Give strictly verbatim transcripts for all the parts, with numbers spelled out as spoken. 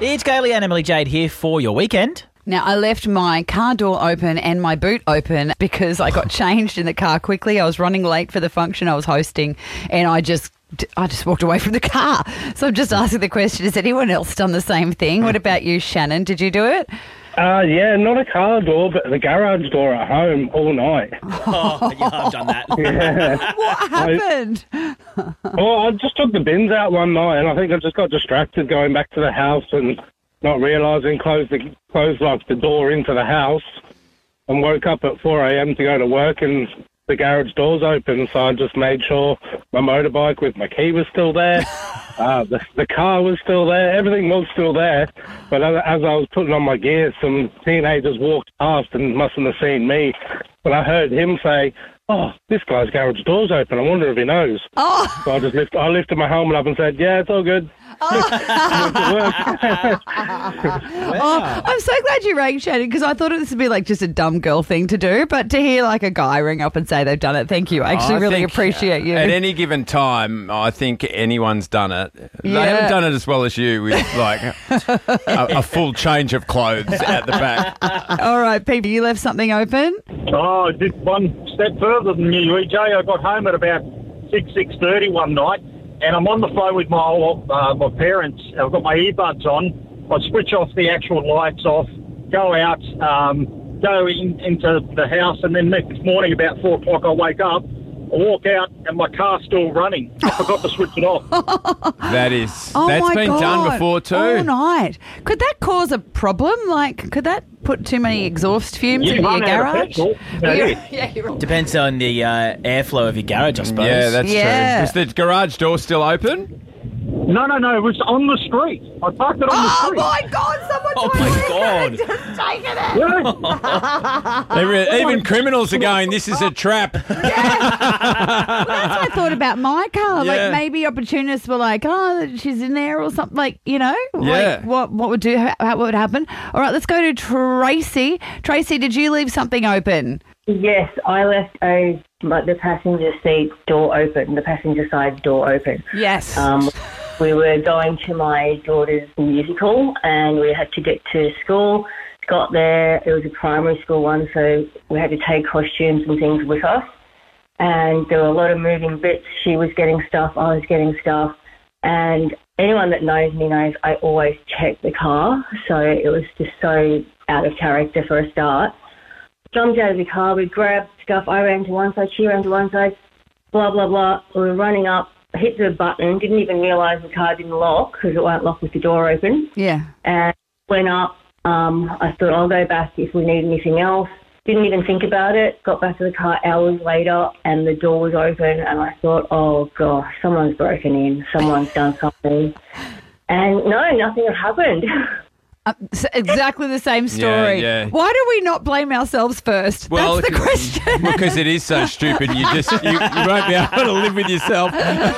It's Gailey and Emily Jade here for your weekend. Now, I left my car door open and my boot open because I got changed in the car quickly. I was running late for the function I was hosting and I just I just walked away from the car. So I'm just asking the question, has anyone else done the same thing? What about you, Shannon? Did you do it? Uh, yeah, not a car door, but the garage door at home all night. Oh, yeah, I've done that. Yeah. What happened? I, well, I just took the bins out one night and I think I just got distracted going back to the house and not realising, closed the, closed like the door into the house and woke up at four a.m. to go to work and the garage door's open, so I just made sure my motorbike with my key was still there, uh, the, the car was still there, everything was still there, but as, as I was putting on my gear, some teenagers walked past and mustn't have seen me, but I heard him say, "Oh, this guy's garage door's open, I wonder if he knows." Oh. So I just lift, I lifted my helmet up and said, "Yeah, it's all good." Oh. Oh, I'm so glad you rang, Shannon, because I thought this would be like just a dumb girl thing to do, but to hear like a guy ring up and say they've done it, thank you. I actually I really think, appreciate you. At any given time, I think anyone's done it. They Yeah. haven't done it as well as you with like a, a full change of clothes at the back. All right, Pete, you left something open? Oh, I did one step further than you, E J. I got home at about six, six thirty one night, and I'm on the phone with my uh, my parents. I've got my earbuds on. I switch off the actual lights off, go out, um, go in, into the house, and then next morning about four o'clock I wake up, I walk out, and my car's still running. I forgot to switch it off. That is, Oh that's my been God. done before too. All night. Could that cause a problem? Like, could that put too many exhaust fumes You into your run out of garage? petrol. Well, Yeah. you're- yeah, you're right. Depends on the uh, airflow of your garage, I suppose. Yeah, that's Yeah. true. Is the garage door still open? No, no, no, it was on the street. I parked it on Oh, the street. my God, someone Oh, totally my God. just taken it. Yeah. They re- even criminals are going, this is a trap. Well, that's what I thought about my car. Yeah. Like, maybe opportunists were like, oh, she's in there or something. Like, you know, Yeah. like what, what would do, how, what would happen? All right, let's go to Tracy. Tracy, did you leave something open? Yes, I left a like the passenger seat door open, the passenger side door open. Yes. Um, we were going to my daughter's musical and we had to get to school. Got there, it was a primary school one, so we had to take costumes and things with us. And there were a lot of moving bits. She was getting stuff, I was getting stuff. And anyone that knows me knows I always check the car. So it was just so out of character for a start. Jumped out of the car, we grabbed stuff, I ran to one side, she ran to one side, blah, blah, blah. We were running up, hit the button, didn't even realise the car didn't lock because it won't lock with the door open. Yeah. And went up, um, I thought I'll go back if we need anything else. Didn't even think about it, got back to the car hours later and the door was open and I thought, oh gosh, someone's broken in, someone's done something. And no, nothing had happened. Uh, s- exactly the same story. Yeah, yeah. Why do we not blame ourselves first? Well, That's the question. Because it is so stupid, you just you, you won't be able to live with yourself.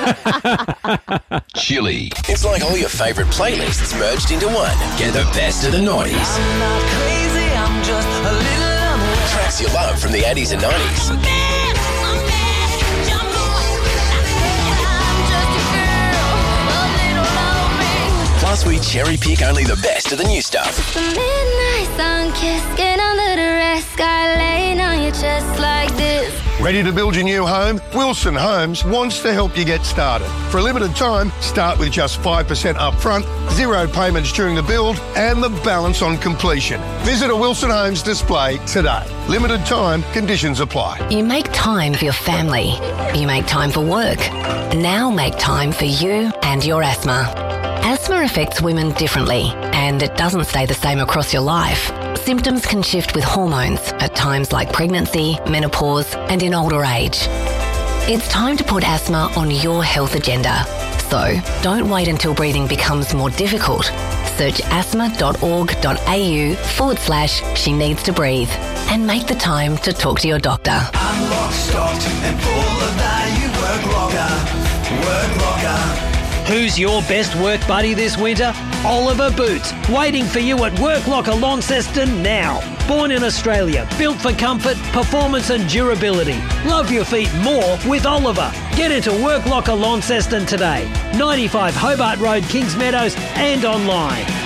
Chili. It's like all your favourite playlists merged into one. Get the best of the noughties. I'm not crazy, I'm just a little unaware. Tracks you love from the eighties and nineties. I'm bad, I'm bad, jump on. I'm just a girl, a little lonely. Plus, we cherry pick only the best of the new stuff. The midnight sun kiss, get under the rest, sky laying on your chest like this. Ready to build your new home? Wilson Homes wants to help you get started. For a limited time, start with just five percent up front, zero payments during the build, and the balance on completion. Visit a Wilson Homes display today. Limited time, conditions apply. You make time for your family. You make time for work. Now make time for you and your asthma. Asthma affects women differently, and it doesn't stay the same across your life. Symptoms can shift with hormones at times like pregnancy, menopause, and in older age. It's time to put asthma on your health agenda. So don't wait until breathing becomes more difficult. Search asthma.org.au forward slash she needs to breathe and make the time to talk to your doctor. I'm locked, stocked, and full of value. Work locker, work locker. Who's your best work buddy this winter? Oliver Boots, waiting for you at Work Locker Launceston now. Born in Australia, built for comfort, performance and durability. Love your feet more with Oliver. Get into Work Locker Launceston today. ninety-five Hobart Road, Kings Meadows and online.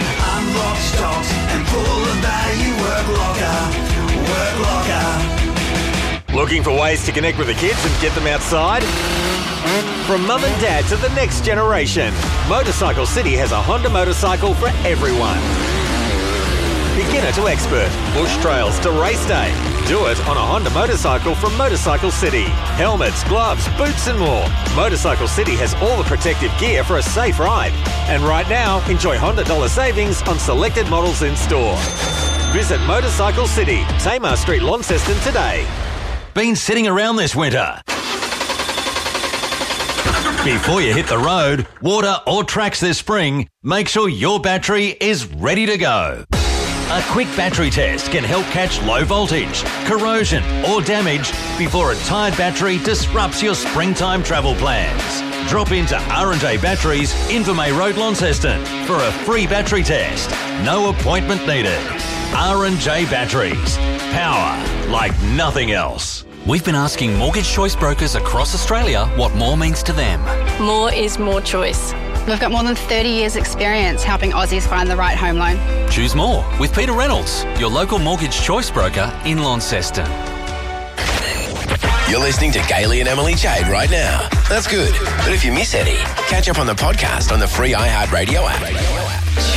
lock, stocks, and pull the value. Work Locker. Work Locker. Looking for ways to connect with the kids and get them outside? From mum and dad to the next generation, Motorcycle City has a Honda motorcycle for everyone. Beginner to expert, bush trails to race day. Do it on a Honda motorcycle from Motorcycle City. Helmets, gloves, boots and more. Motorcycle City has all the protective gear for a safe ride. And right now, enjoy Honda dollar savings on selected models in store. Visit Motorcycle City, Tamar Street, Launceston today. Been sitting around this winter? Before you hit the road, water or tracks this spring, make sure your battery is ready to go. A quick battery test can help catch low voltage, corrosion or damage before a tired battery disrupts your springtime travel plans. Drop into R and J Batteries, Invermay Road, Launceston for a free battery test. No appointment needed. R and J Batteries. Power like nothing else. We've been asking mortgage choice brokers across Australia what more means to them. More is more choice. We've got more than thirty years experience helping Aussies find the right home loan. Choose more with Peter Reynolds, your local mortgage choice broker in Launceston. You're listening to Gailey and Emily Jade right now. That's good. But if you miss any, catch up on the podcast on the free iHeartRadio app.